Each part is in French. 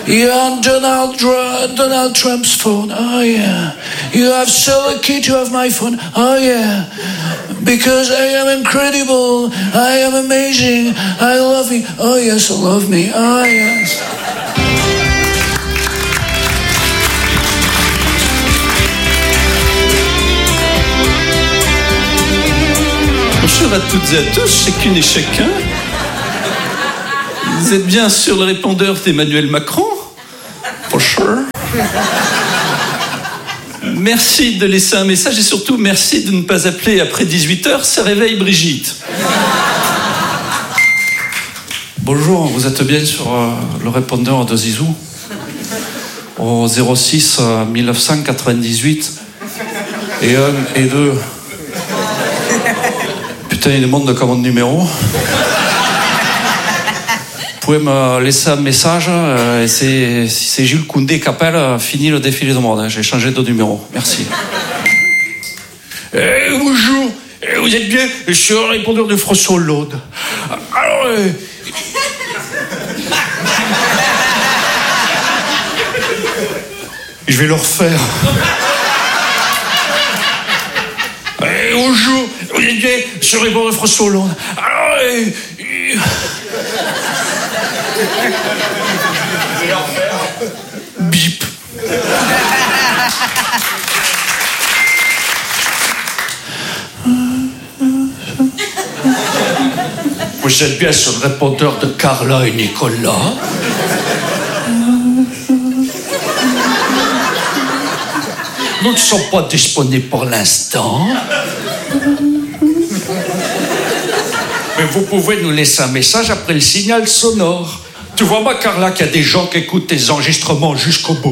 You're on Donald Trump's phone. Oh yeah. You have sole key to have my phone. Oh yeah. Because I am incredible. I am amazing. I love you. Oh yes, love me. Oh yes. Bonjour à toutes et à tous, chacune et chacun. Vous êtes bien sur le répondeur d'Emmanuel Macron? For sure. Merci de laisser un message et surtout merci de ne pas appeler après 18h, ça réveille Brigitte. Bonjour, vous êtes bien sur le répondeur de Zizou au 06 1998 et 1 et 2. Putain, il demande comment de numéro. Vous pouvez me laisser un message, si c'est Jules Koundé qui appelle, fini le défilé de mode, j'ai changé de numéro, merci. Bonjour, vous êtes bien sur le répondeur de François Hollande. Alors, je vais le refaire. Bonjour, vous êtes bien sur le répondeur de François Hollande. Alors, bip. Vous êtes bien sur le répondeur de Carla et Nicolas. Nous ne sommes pas disponibles pour l'instant. Mais vous pouvez nous laisser un message après le signal sonore. Tu vois pas, Carla, qu'il y a des gens qui écoutent tes enregistrements jusqu'au bout.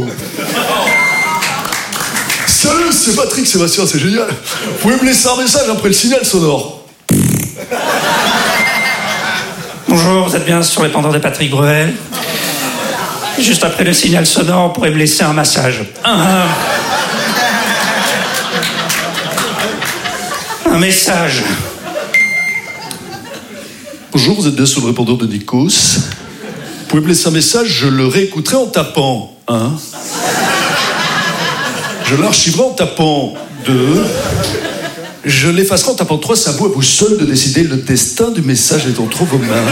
Salut, c'est Patrick Sébastien, c'est génial. Vous pouvez me laisser un message après le signal sonore. Bonjour, vous êtes bien sur le répondeur de Patrick Bruel. Juste après le signal sonore, vous pourrez me laisser un massage. Un message. Bonjour, vous êtes bien sur le répondeur de Nikos. Vous pouvez me laisser un message, je le réécouterai en tapant 1. Je l'archiverai en tapant 2. Je l'effacerai en tapant 3. C'est à vous seul de décider. Le destin du message est entre vos mains.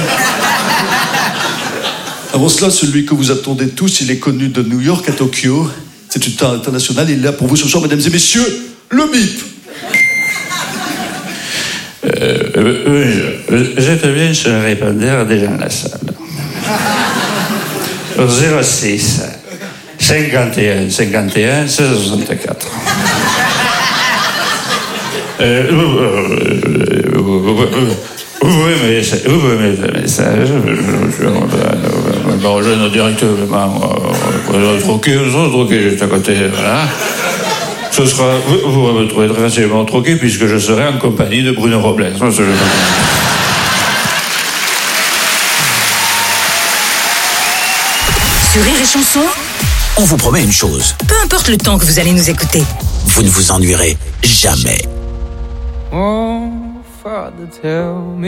Avant cela, celui que vous attendez tous, il est connu de New York à Tokyo. C'est une star internationale. Il est là pour vous ce soir, mesdames et messieurs, le bip. J'étais bien sur le répondeur des gens de la salle. 06 51 51 64. Vous pouvez me laisser un message. Bon, je ne directement troquer juste à côté, voilà. Ce sera, vous me trouvez très facilement troqué puisque je serai en compagnie de Bruno Robles. Sur Rire et Chanson, On vous promet une chose, peu importe le temps que vous allez nous écouter, vous ne vous ennuierez jamais. Oh, Father, tell me.